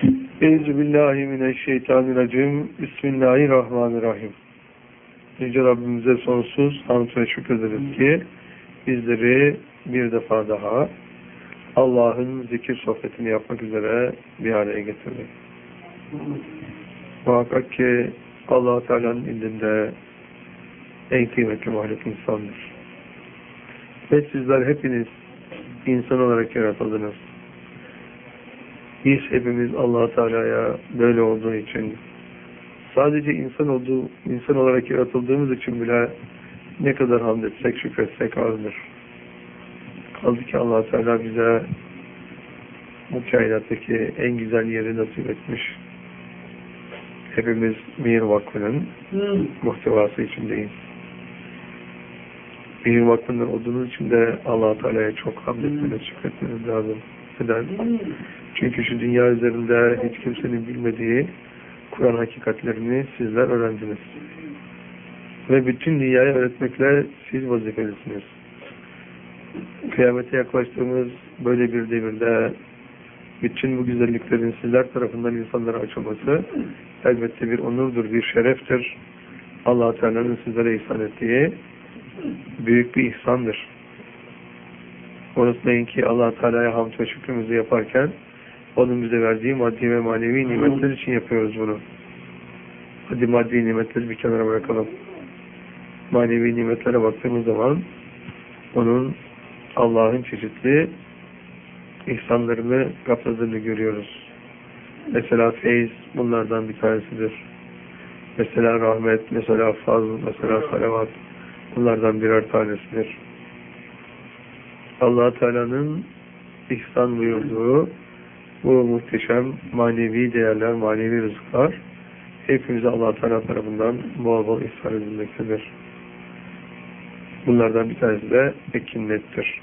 Euzubillahimineşşeytanirracim. Bismillahirrahmanirrahim. Yüce Rabbimize sonsuz hamd ve şükrederiz ki bizleri bir defa daha Allah'ın zikir sohbetini yapmak üzere bir araya getirdi. Muhakkak ki Allah-u Teala'nın indinde en kıymetli mahluk insandır. Ve sizler hepiniz insan olarak yaratıldınız. Biz hepimiz Allah-u Teala'ya böyle olduğu için, sadece insan olarak yaratıldığımız için bile ne kadar hamd etsek, şükretsek azdır. Kaldı ki Allah-u Teala bize bu kainattaki en güzel yeri nasip etmiş. Hepimiz Mihir Vakfı'nın muhtevası içindeyiz. Mihir Vakfı'nın olduğunuz için de Allah-u Teala'ya çok hamd etmeniz, şükretmeniz lazım. Neden? Çünkü şu dünya üzerinde hiç kimsenin bilmediği Kur'an hakikatlerini sizler öğrendiniz. Ve bütün dünyaya öğretmekle siz vazifelisiniz. Kıyamete yaklaştığımız böyle bir devirde bütün bu güzelliklerin sizler tarafından insanlara açılması elbette bir onurdur, bir şereftir. Allah-u Teala'nın sizlere ihsan ettiği büyük bir ihsandır. Unutmayın ki Allah-u Teala'ya hamd ve şükrümüzü yaparken onun bize verdiği maddi ve manevi nimetler için yapıyoruz bunu. Hadi maddi nimetleri bir kenara bırakalım. Manevi nimetlere baktığımız zaman onun Allah'ın çeşitli ihsanlarını kapsadığını görüyoruz. Mesela feyiz bunlardan bir tanesidir. Mesela rahmet, mesela fazl, mesela salavat bunlardan birer tanesidir. Allah-u Teala'nın ihsan buyurduğu bu muhteşem manevi değerler, manevi rızıklar hepimize Allah-u Teala tarafından bol bol ihsan edilmektedir. Bunlardan bir tanesi de ekinnettir.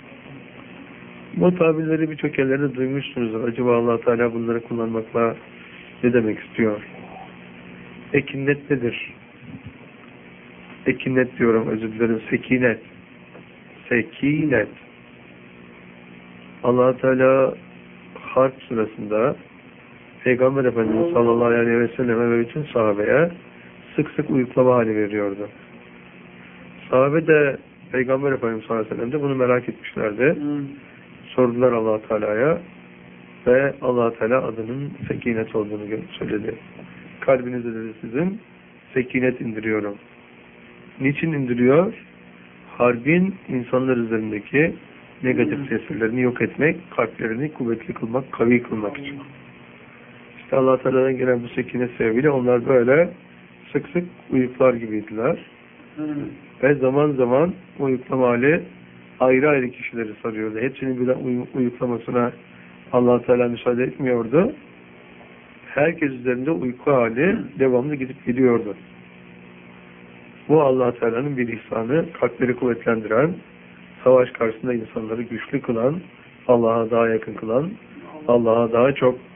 Bu tabirleri birçok yerlerde duymuşsunuzdur. Acaba Allah-u Teala bunları kullanmakla ne demek istiyor? Ekinnet nedir? Ekinnet diyorum, özür dilerim. Sekinet. Sekinet. Allah-u Teala Harp sırasında Peygamber Efendimiz sallallahu aleyhi ve selleme ve bütün sahabeye sık sık uyuklama hali veriyordu. Sahabe de Peygamber Efendimiz sallallahu aleyhi ve sellem de bunu merak etmişlerdi. Sordular Allah-u Teala'ya ve Allah-u Teala adının sekinet olduğunu söyledi. Kalbinize dedi sizin sekinet indiriyorum. Niçin indiriyor? Harbin insanlar üzerindeki negatif tesirlerini yok etmek, kalplerini kuvvetli kılmak, kavi kılmak için. İşte Allah Teala'dan gelen bu sekinet sebebiyle onlar böyle sık sık uyuklar gibiydiler. Ve zaman zaman uyuklama hali ayrı ayrı kişileri sarıyordu. Hepsinin birden uyuklamasına Allah Teala müsaade etmiyordu. Herkes üzerinde uyku hali devamlı gidip gidiyordu. Bu Allah Teala'nın bir ihsanı, kalpleri kuvvetlendiren, savaş karşısında insanları güçlü kılan, Allah'a daha yakın kılan, Allah'a daha çok